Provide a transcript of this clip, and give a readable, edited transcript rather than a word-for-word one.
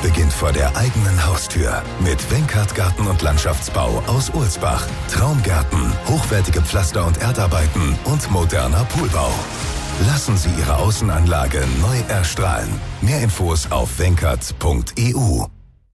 beginnt vor der eigenen Haustür. Mit Wenkert Garten- und Landschaftsbau aus Ulsbach. Traumgärten, hochwertige Pflaster- und Erdarbeiten und moderner Poolbau. Lassen Sie Ihre Außenanlage neu erstrahlen. Mehr Infos auf wenkert.eu.